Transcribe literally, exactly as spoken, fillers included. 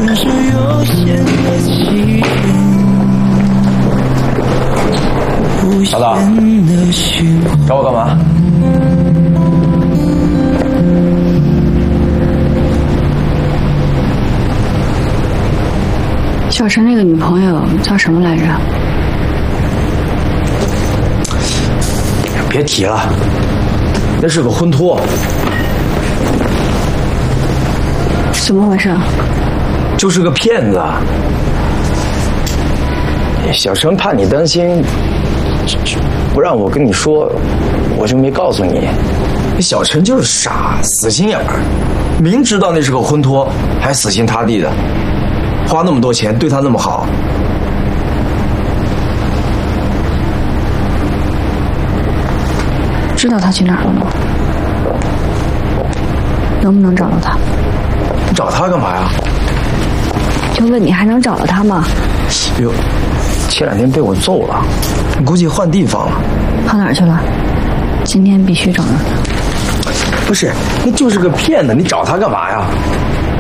身上有限的气无限的循环。 找我干嘛？ 小陈那个女朋友叫什么来着？ 别提了，那是个婚托。 怎么回事？ 就是个骗子。小陈怕你担心，不让我跟你说，我就没告诉你。小陈就是傻，死心眼儿，明知道那是个婚托，还死心塌地的，花那么多钱对他那么好。 知道他去哪儿了吗？能不能找到他？ 你找他干嘛呀？ 就问你还能找到他吗？ 哟，前两天被我揍了，估计换地方了。 跑哪儿去了？今天必须找到他。 不是，那就是个骗子，你找他干嘛呀？